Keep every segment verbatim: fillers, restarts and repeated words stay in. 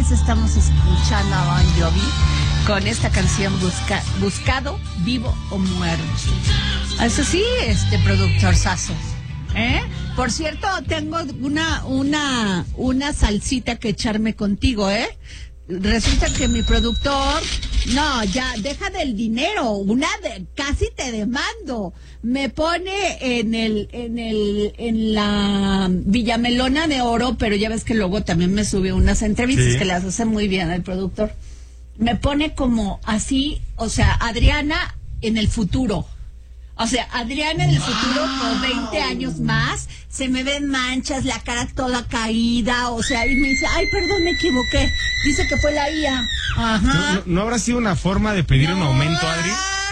vez estamos escuchando a Bon Jovi con esta canción busca, Buscado, Vivo o Muerto. Eso sí, este productor Sazo. ¿Eh? Por cierto, tengo una, una, una salsita que echarme contigo, ¿eh? Resulta que mi productor, no, ya, deja del dinero, una de, casi te demando, me pone en el, en el, en la Villamelona de Oro, pero ya ves que luego también me sube unas entrevistas sí. que las hace muy bien el productor. Me pone como así, o sea, Adriana en el futuro. O sea, Adriana en el wow. futuro por veinte años más, se me ven manchas, la cara toda caída, o sea, y me dice, ay, perdón, me equivoqué. Dice que fue la I A. Ajá. ¿No, no, ¿no habrá sido una forma de pedir no, un aumento, Adri?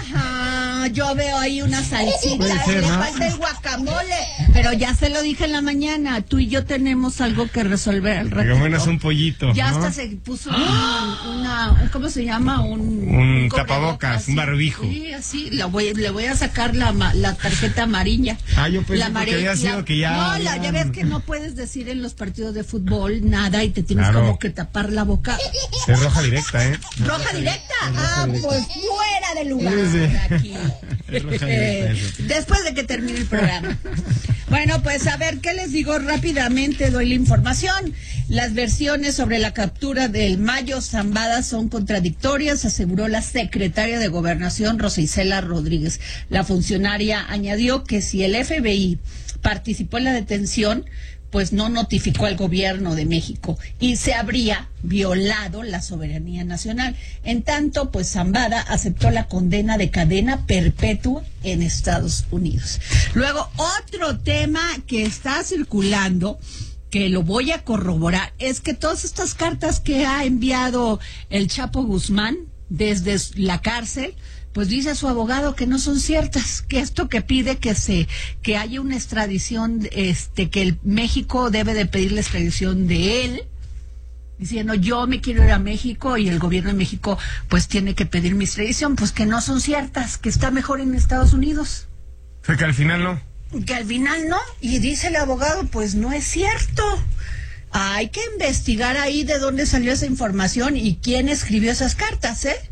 Ajá, yo veo ahí una salsita, ser, le ¿no? falta el guacamole, pero ya se lo dije en la mañana, tú y yo tenemos algo que resolver al ratito. Que buenas un pollito, ya ¿no? hasta se puso una, una, ¿cómo se llama? Un, un, un tapabocas, un barbijo. Sí, así, la voy, le voy a sacar la, la tarjeta amarilla. Ah, yo pensé la que había sido la, que ya... No, la, ya ves que no puedes decir en los partidos de fútbol nada y te tienes claro. como que tapar la boca. Es roja directa, ¿eh? ¿Roja directa? Ah, directa. Pues fuera de lugar sí, sí. aquí. Es roja directa eso. Después de que termine el programa. Bueno, pues a ver, ¿qué les digo? Rápidamente doy la información. Las versiones sobre la captura del Mayo Zambada son contradictorias, aseguró la secretaria de Gobernación, Rosa Isela Rodríguez. La funcionaria añadió que si el F B I participó en la detención, pues no notificó al gobierno de México y se habría violado la soberanía nacional. En tanto, pues Zambada aceptó la condena de cadena perpetua en Estados Unidos. Luego, otro tema que está circulando, que lo voy a corroborar, es que todas estas cartas que ha enviado el Chapo Guzmán desde la cárcel, pues dice a su abogado que no son ciertas, que esto que pide que se que haya una extradición, este que el México debe de pedir la extradición de él, diciendo yo me quiero ir a México y el gobierno de México pues tiene que pedir mi extradición, pues que no son ciertas, que está mejor en Estados Unidos. O sea, que al final no. Que al final no, y dice el abogado, pues no es cierto. Hay que investigar ahí de dónde salió esa información y quién escribió esas cartas, ¿eh?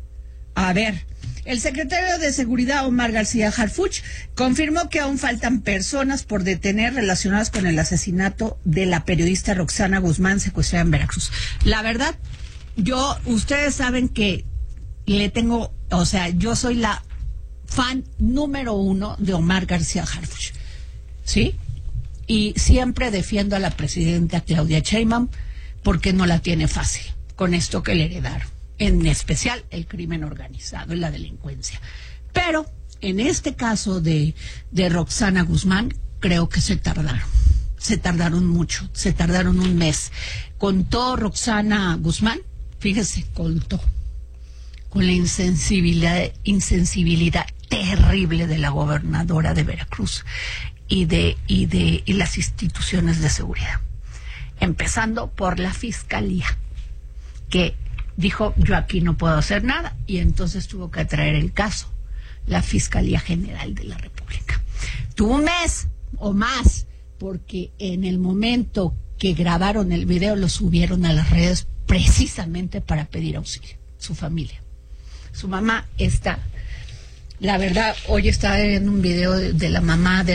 A ver, el secretario de Seguridad, Omar García Harfuch, confirmó que aún faltan personas por detener relacionadas con el asesinato de la periodista Roxana Guzmán, secuestrada en Veracruz. La verdad, yo, ustedes saben que le tengo, o sea, yo soy la fan número uno de Omar García Harfuch, ¿sí? Y siempre defiendo a la presidenta Claudia Sheinbaum porque no la tiene fácil con esto que le heredaron, en especial el crimen organizado y la delincuencia. Pero en este caso de, de Roxana Guzmán, creo que se tardaron, se tardaron mucho, se tardaron un mes. Contó Roxana Guzmán, fíjese, contó con la insensibilidad, insensibilidad terrible de la gobernadora de Veracruz y de, y de y las instituciones de seguridad, empezando por la fiscalía, que dijo yo aquí no puedo hacer nada, y entonces tuvo que traer el caso la Fiscalía General de la República. Tuvo un mes o más, porque en el momento que grabaron el video lo subieron a las redes precisamente para pedir auxilio, su familia. Su mamá está, la verdad, hoy está en un video de, de la mamá de